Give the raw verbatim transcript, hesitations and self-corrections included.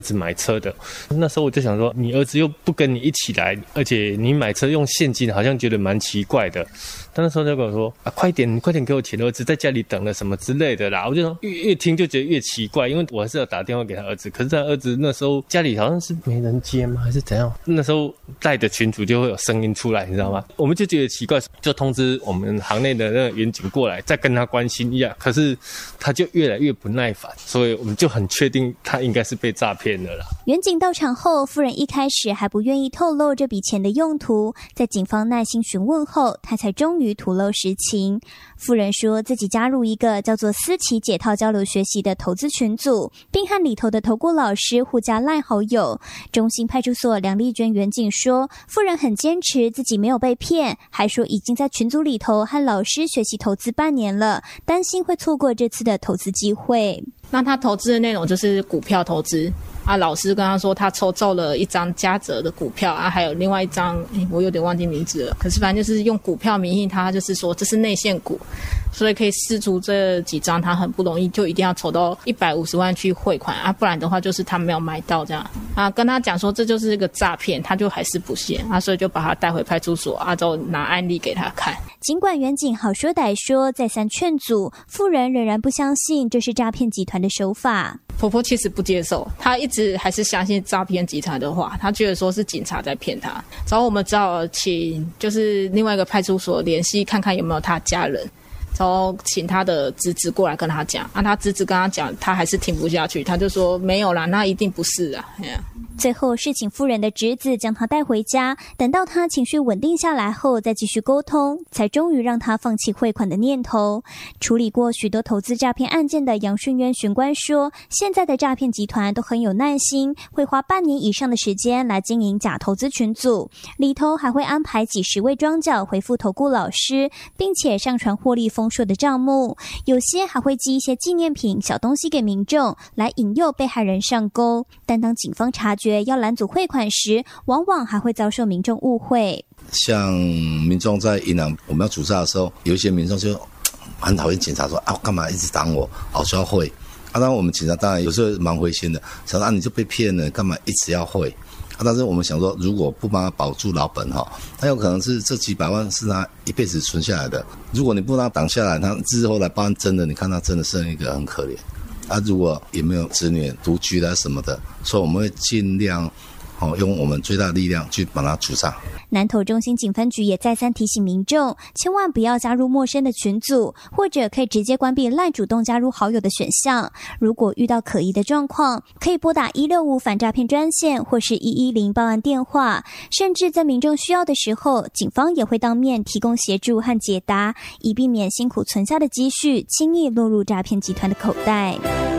是买车的。那时候我就想说，你儿子又不跟你一起来，而且你买车用现金，好像觉得蛮奇怪的。但那时候就跟我说啊，快点，快点给我钱，儿子在家里等了什么之类的啦。我就说越越听就觉得越奇怪，因为我还是要打电话给他儿子，可是他儿子那时候家里好像是没人接吗，还是怎样？那时候带的群组就会有声音出来，你知道吗？我们就觉得奇怪，就通知我们行内的那个员警过来，再跟他关心一下。可是他就越来越不耐烦，所以我们就很确定他应该是被诈骗了啦。 员警到场后，夫人一开始还不愿意透露这笔钱的用途，在警方耐心询问后，他才终于吐露实情。夫人说自己加入一个叫做思琪解套交流学习的投资群组，并和里头的投顾老师互加赖好友。中心派出所梁丽娟员警说，夫人很坚持自己没有被骗，还说已经在群组里头和老师学习投资半年了，担心会错过这次的投资机会。 那他投资的内容就是股票投资啊，老师跟他说他抽中了一张嘉泽的股票啊，还有另外一张我有点忘记名字了，可是反正就是用股票迷信他，就是说这是内线股，所以可以释出这几张，他很不容易就一定要筹到一百五十万去汇款啊，不然的话就是他没有买到这样啊，跟他讲说这就是一个诈骗，他就还是不信啊，所以就把他带回派出所啊，之后拿案例给他看。 尽管员警好说歹说，再三劝阻，妇人仍然不相信这是诈骗集团的手法。 婆婆其实不接受，她一直还是相信诈骗集团的话，她觉得说是警察在骗她。然后我们只好请就是另外一个派出所联系看看有没有他家人，然后请他的侄子过来跟他讲啊，他侄子跟他讲，他还是听不下去，他就说没有啦，那一定不是啊。 最后是请夫人的侄子将他带回家，等到他情绪稳定下来后再继续沟通，才终于让他放弃汇款的念头。处理过许多投资诈骗案件的杨顺渊巡官说，现在的诈骗集团都很有耐心，会花半年以上的时间来经营假投资群组，里头还会安排几十位庄脚回复投顾老师，并且上传获利丰硕的账目，有些还会寄一些纪念品小东西给民众来引诱被害人上钩。但当警方察觉要拦阻汇款时，往往还会遭受民众误会。 像民众在银行我们要主诈的时候，有一些民众就很讨厌警察说啊，干嘛一直挡我，好需要汇啊。当然我们警察当然有时候蛮灰心的，想说啊你就被骗了，干嘛一直要汇啊？但是我们想说，如果不帮他保住老本哈，他有可能是这几百万是他一辈子存下来的。如果你不让他挡下来，他之后来帮真的，你看他真的剩一个很可怜。他、啊、如果也没有子女独居啦什么的，所以我们会尽量哦用我们最大的力量去把它除障。 南投中心警分局也再三提醒民众，千万不要加入陌生的群组，或者可以直接关闭赖主动加入好友的选项。如果遇到可疑的状况，可以拨打一六五反诈骗专线或是一一零报案电话，甚至在民众需要的时候，警方也会当面提供协助和解答，以避免辛苦存下的积蓄轻易落入诈骗集团的口袋。